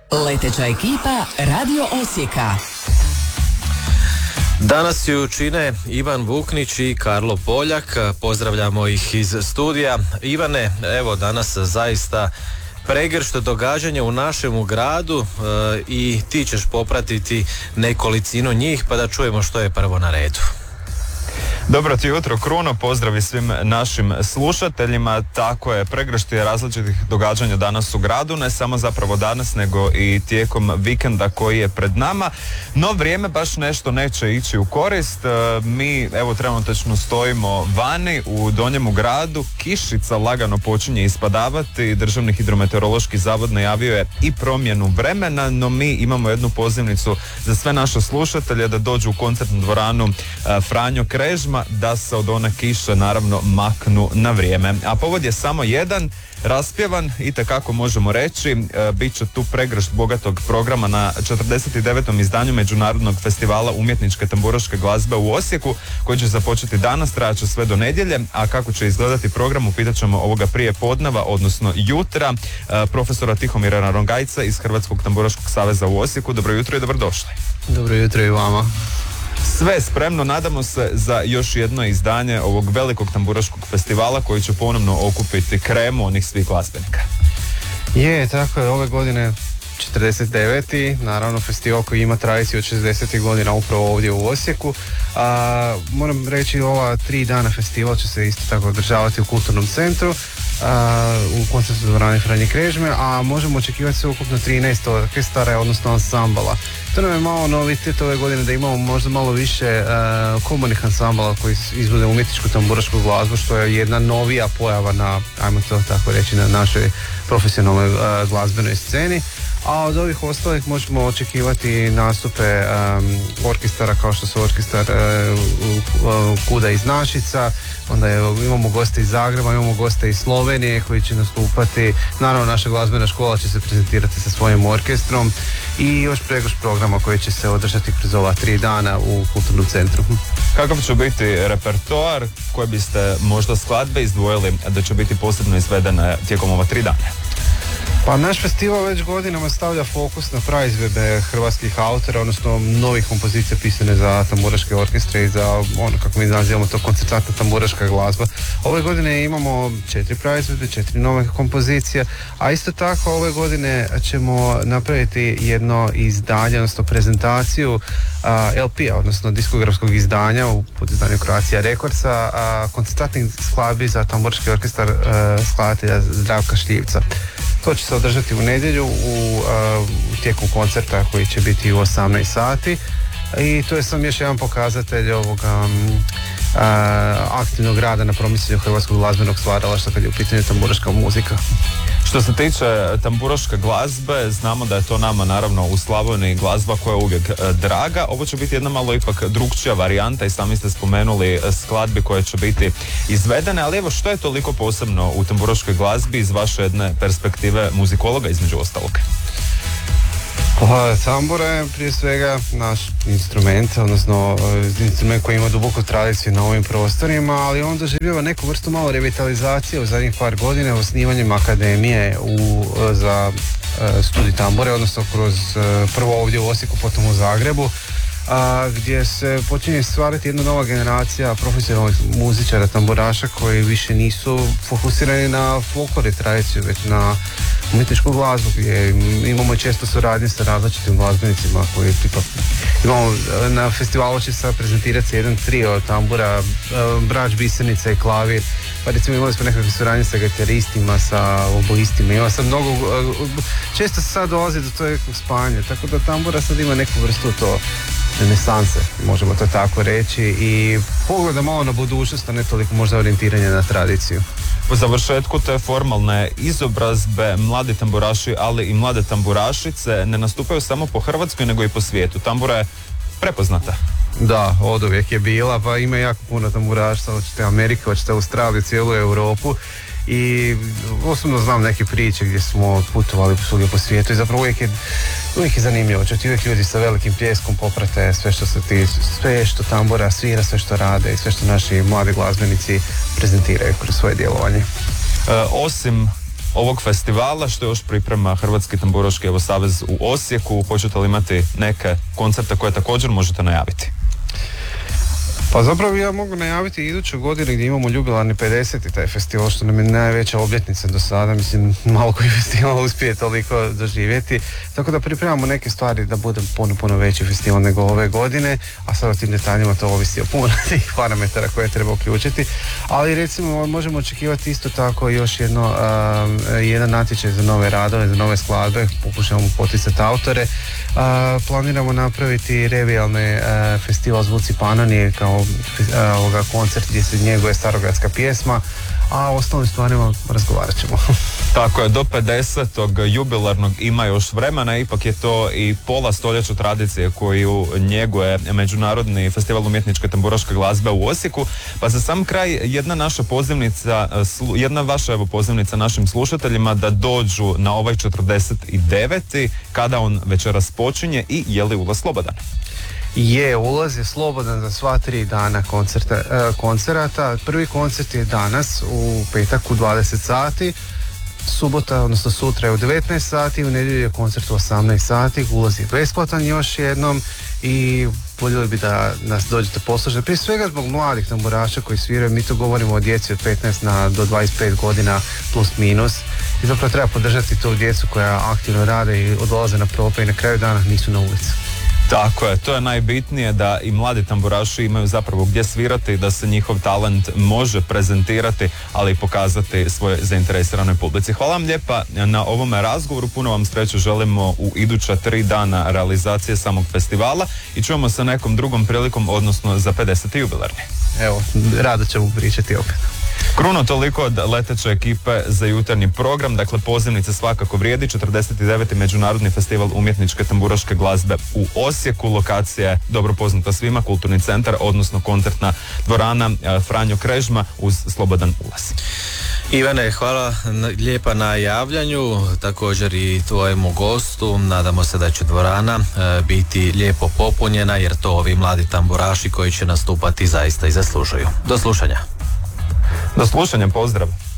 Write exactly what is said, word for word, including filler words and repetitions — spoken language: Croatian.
Leteća ekipa Radio Osijeka. Danas ju čine Ivan Vuknić i Karlo Poljak. Pozdravljamo ih iz studija. Ivane, evo danas zaista pregršt događanja u našemu gradu e, i ti ćeš popratiti nekolicinu njih, pa da čujemo što je prvo na redu. Dobro ti jutro, Kruno, pozdravi svim našim slušateljima. Tako je, pregršt je različitih događanja danas u gradu, ne samo zapravo danas, nego i tijekom vikenda koji je pred nama, no vrijeme baš nešto neće ići u korist. Mi, evo, trenutačno stojimo vani u Donjemu gradu, kišica lagano počinje ispadavati, Državni hidrometeorološki zavod najavio je i promjenu vremena, no mi imamo jednu pozivnicu za sve naše slušatelje da dođu u koncertnu dvoranu Franjo Krežma, da se od one kiše naravno maknu na vrijeme. A povod je samo jedan, raspjevan i tekako možemo reći, e, bit će tu pregršt bogatog programa na četrdeset devetom izdanju Međunarodnog festivala umjetničke tamburaške glazbe u Osijeku, koji će započeti danas, trajat će sve do nedjelje, a kako će izgledati program upitat ćemo ovoga prije podneva, odnosno jutra, e, profesora Tihomira Narongajca iz Hrvatskog tamburaškog saveza u Osijeku. Dobro jutro i dobrodošli. Dobro jutro i vama. Sve je spremno, nadamo se za još jedno izdanje ovog velikog tamburaškog festivala koji će ponovno okupiti kremu onih svih glazbenika. Je, tako je, ove godine četrdeset deveti naravno festival koji ima tradiciju od šezdesetih godina upravo ovdje u Osijeku. A, moram reći, ova tri dana festival će se isto tako održavati u kulturnom centru, a, u koncertnoj dvorani Franje Krežme, a možemo očekivati se ukupno trinaest orkestara, odnosno ansambala. To nam je malo novitet ove godine, da imamo možda malo više uh, komornih ansambala koji izvode umjetničku tamburašku glazbu, što je jedna novija pojava na, ajmo to tako reći, na našoj profesionalnoj uh, glazbenoj sceni. A od ovih ostalih možemo očekivati nastupe um, orkestara kao što su orkestar uh, uh, Kuda iz Našica, onda je, imamo goste iz Zagreba, imamo goste iz Slovenije koji će nastupati, naravno naša glazbena škola će se prezentirati sa svojim orkestrom i još pregršt programa koji će se održati kroz ova tri dana u kulturnom centru. Kakav će biti repertoar koji biste možda skladbe izdvojili da će biti posebno izvedene tijekom ova tri dana? Pa naš festival već godinama stavlja fokus na praizvedbe hrvatskih autora, odnosno novih kompozicija pisane za tamburaške orkestre i za ono kako mi nazivamo to koncertna tamburaška glazba. Ove godine imamo četiri praizvedbe, četiri nove kompozicije, a isto tako ove godine ćemo napraviti jedno izdanje, odnosno prezentaciju a, el pe-a, odnosno diskografskog izdanja u podizdanju Croatia Recordsa, a, koncertnih skladbi za tamburaški orkestar a, skladatelja Zdravka Šljivca. To će se održati u nedjelju u, u tijeku koncerta koji će biti u osamnaest sati i to je sam još jedan pokazatelj ovoga um, aktivnog rada na promicanju hrvatskog glazbenog stvaralaštva kad je u pitanju tamburaška muzika. Što se tiče tamburaške glazbe, znamo da je to nama naravno u Slavoniji glazba koja je uvijek draga. Ovo će biti jedna malo ipak drukčija varijanta i sami ste spomenuli skladbi koje će biti izvedene, ali evo što je toliko posebno u tamburaškoj glazbi iz vaše jedne perspektive muzikologa između ostalog? Pa, tambura je prije svega naš instrument, odnosno instrument koji ima duboku tradiciju na ovim prostorima, ali on doživljava neku vrstu malo revitalizacije u zadnjih par godina osnivanjem akademije u, za uh, studij tambure, odnosno kroz uh, prvo ovdje u Osijeku, potom u Zagrebu, a, gdje se počinje stvarati jedna nova generacija profesionalnih muzičara, tamburaša koji više nisu fokusirani na folklor i tradiciju, već na umjetničku glazbu, gdje imamo često suradnje sa različitim glazbenicima koji tipa, imamo na festivalu će sad prezentirati jedan trio tambura, brač, bisernica i klavir, pa recimo imali smo nekakve suradnje sa gitaristima, sa oboistima, ima sad mnogo, često se sad dolazi do tog spanja, tako da tambura sad ima neku vrstu to renesanse, možemo to tako reći, i pogleda malo na budućnost, a ne toliko možda orijentiranje na tradiciju. Po završetku te formalne izobrazbe mladi tamburaši, ali i mlade tamburašice ne nastupaju samo po Hrvatskoj nego i po svijetu. Tambura je prepoznata. Da, od uvijek je bila, pa ima jako puno tamburaša, hoćete Ameriku, hoćete Australiju, cijelu Europu. I osobno znam neke priče gdje smo putovali svugdje po svijetu i zapravo uvijek je, uvijek je zanimljivo čuti, uvijek ljudi sa velikim pljeskom poprate sve što se ti, sve što tambura svira, sve što rade i sve što naši mladi glazbenici prezentiraju kroz svoje djelovanje. E, osim ovog festivala. Što još priprema Hrvatski tamburaški evo savez u Osijeku? Hoćete li imati neke koncerte koje također možete najaviti? Pa zapravo ja mogu najaviti iduće godine gdje imamo jubilarni pedeseti taj festival, što nam je najveća obljetnica do sada. Mislim, malo koji festival uspije toliko doživjeti. Tako da pripremamo neke stvari da bude puno, puno veći festival nego ove godine, a sad o tim detaljima to ovisi o puno tih parametara koje treba uključiti. Ali recimo možemo očekivati isto tako još jedno, uh, jedan natječaj za nove radove, za nove skladbe, pokušamo poticati autore. Uh, planiramo napraviti revijalne uh, festival Zvuci Panonije kao ovoga koncert gdje se njeguje starogradska pjesma, a o ostalim stvarima razgovarat ćemo. Tako je, do pedesetog jubilarnog ima još vremena, ipak je to i pola stoljeća tradicije koju njeguje Međunarodni festival umjetničke tamburaške glazbe u Osijeku. Pa za sam kraj jedna naša pozivnica, jedna vaša evo pozivnica našim slušateljima da dođu na ovaj četrdeset deveti kada on večeras počinje i je li ulaz slobodan? Je, ulaz je slobodan za sva tri dana koncerta, eh, koncerata. Prvi koncert je danas u petak u dvadeset sati, subota, odnosno sutra je u devetnaest sati, u nedjelju je koncert u osamnaest sati, ulaz je besplatan još jednom i voljeli bi da nas dođete poslušati. Prije svega zbog mladih tamburaša koji sviraju, mi to govorimo o djeci od petnaest na, do dvadeset pet godina plus minus i zapravo treba podržati tu djecu koja aktivno rade i odlaze na probe i na kraju dana nisu na ulici. Tako je, to je najbitnije da i mladi tamburaši imaju zapravo gdje svirati, da se njihov talent može prezentirati, ali i pokazati svoje zainteresiranoj publici. Hvala vam lijepa na ovome razgovoru, puno vam sreće želimo u iduća tri dana realizacije samog festivala i čujemo se nekom drugom prilikom, odnosno za pedeseti jubilarni. Evo, rado ćemo pričati opet. Kruno, toliko od leteće ekipe za jutarnji program. Dakle, pozivnice svakako vrijedi. četrdeset deveti Međunarodni festival umjetničke tamburaške glazbe u Osijeku. Lokacija je dobro poznata svima, kulturni centar, odnosno koncertna dvorana Franjo Krežma uz slobodan ulaz. Ivane, hvala lijepa na javljanju, također i tvojemu gostu. Nadamo se da će dvorana e, biti lijepo popunjena, jer to ovi mladi tamburaši koji će nastupati zaista i zaslužuju. Do slušanja. Do slušanja, pozdrav.